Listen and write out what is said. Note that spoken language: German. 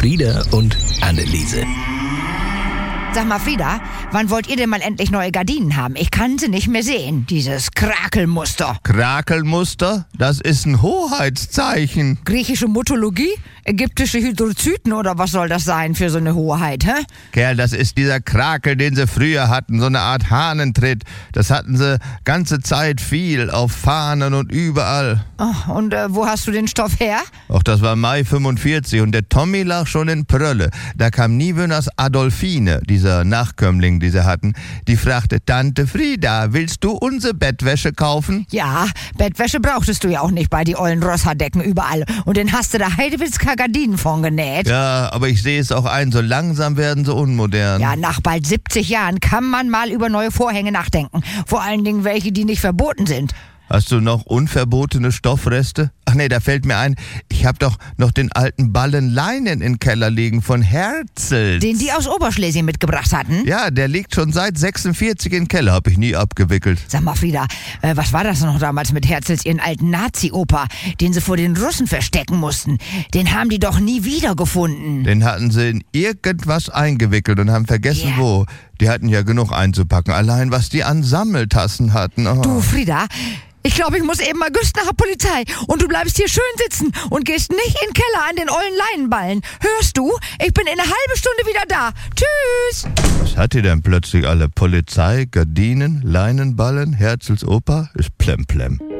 Frieda und Anneliese. Sag mal, Frieda, wann wollt ihr denn mal endlich neue Gardinen haben? Ich kann sie nicht mehr sehen, dieses Krakelmuster. Krakelmuster? Das ist ein Hoheitszeichen. Griechische Mythologie? Ägyptische Hydrozyten oder was soll das sein für so eine Hoheit, hä? Kerl, das ist dieser Krakel, den sie früher hatten, so eine Art Hahnentritt. Das hatten sie ganze Zeit viel, auf Fahnen und überall. Oh, und wo hast du den Stoff her? Ach, das war Mai 45 und der Tommy lag schon in Prölle. Da kam Niewöhners Adolfine, dieser Nachkömmling, die sie hatten. Die fragte, Tante Frieda, willst du unsere Bettwäsche kaufen? Ja, Bettwäsche brauchtest du ja auch nicht bei die ollen Rosshaardecken überall. Und den hast du da Heidewitzka Gardinen von genäht. Ja, aber ich sehe es auch ein, so langsam werden sie unmodern. Ja, nach bald 70 Jahren kann man mal über neue Vorhänge nachdenken. Vor allen Dingen welche, die nicht verboten sind. Hast du noch unverbotene Stoffreste? Ach nee, da fällt mir ein, ich hab doch noch den alten Ballen Leinen im Keller liegen von Herzels. Den die aus Oberschlesien mitgebracht hatten? Ja, der liegt schon seit 46 im Keller, hab ich nie abgewickelt. Sag mal, Frieda, was war das noch damals mit Herzels, ihren alten Nazi-Opa, den sie vor den Russen verstecken mussten? Den haben die doch nie wiedergefunden. Den hatten sie in irgendwas eingewickelt und haben vergessen, wo. Die hatten ja genug einzupacken, allein was die an Sammeltassen hatten. Oh. Du, Frieda, ich glaube, ich muss eben mal güsten nach der Polizei. Und du bleibst hier schön sitzen und gehst nicht in den Keller an den ollen Leinenballen. Hörst du? Ich bin in einer halben Stunde wieder da. Tschüss! Was hat die denn plötzlich alle? Polizei, Gardinen, Leinenballen, Herzels Opa? Ist plemplem.